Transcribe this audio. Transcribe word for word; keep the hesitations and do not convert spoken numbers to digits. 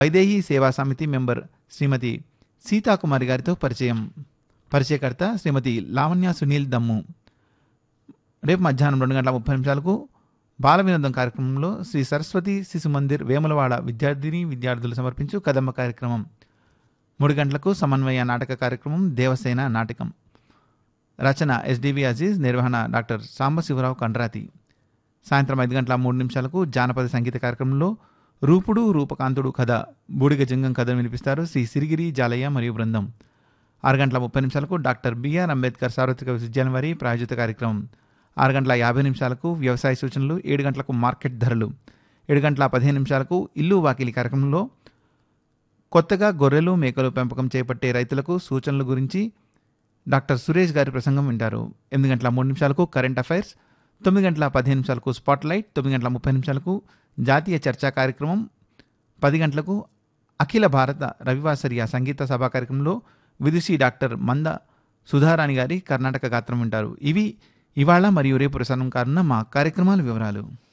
వైదేహి సేవా సమితి మెంబర్ శ్రీమతి సీతాకుమారి గారితో పరిచయం. పరిచయకర్త శ్రీమతి లావణ్య సునీల్ దమ్ము. రేపు మధ్యాహ్నం రెండు గంటల ముప్పై నిమిషాలకు బాల వినోదం కార్యక్రమంలో శ్రీ సరస్వతి శిశు మందిర్ వేములవాడ విద్యార్థిని విద్యార్థులు సమర్పించు కదమ్మ కార్యక్రమం. మూడు గంటలకు సమన్వయ నాటక కార్యక్రమం దేవసేన నాటకం. రచన ఎస్డివి అజీజ్, నిర్వహణ డాక్టర్ సాంబశివరావు కండ్రాతి. సాయంత్రం ఐదు గంటల మూడు నిమిషాలకు జానపద సంగీత కార్యక్రమంలో రూపుడు రూపకాంతుడు కథ బూడిగ జింగం కథను వినిపిస్తారు శ్రీ సిరిగిరి జాలయ్య మరియు బృందం. ఆరు గంటల ముప్పై నిమిషాలకు డాక్టర్ బిఆర్ అంబేద్కర్ సార్వత్రిక విశ్వవిద్యాలయం వారి ప్రాయోజిత కార్యక్రమం. ఆరు గంటల యాభై నిమిషాలకు వ్యవసాయ సూచనలు, ఏడు గంటలకు మార్కెట్ ధరలు, ఏడు గంటల పదిహేను నిమిషాలకు ఇల్లు వాకిలి కార్యక్రమంలో కొత్తగా గొర్రెలు మేకలు పెంపకం చేపట్టే రైతులకు సూచనల గురించి డాక్టర్ సురేష్ గారి ప్రసంగం వింటారు. ఎనిమిది గంటల మూడు నిమిషాలకు కరెంట్ అఫైర్స్, తొమ్మిది గంటల పదిహేను నిమిషాలకు స్పాట్ లైట్, తొమ్మిది గంటల ముప్పై నిమిషాలకు జాతీయ చర్చా కార్యక్రమం, పది గంటలకు అఖిల భారత రవివాసరియ సంగీత సభా కార్యక్రమంలో విదుషి డాక్టర్ మంద సుధారాణి గారి కర్ణాటక గాత్రం వింటారు. ఇవి ఇవాళ మరియు రేపు ప్రసారం కానున్న మా కార్యక్రమాల వివరాలు.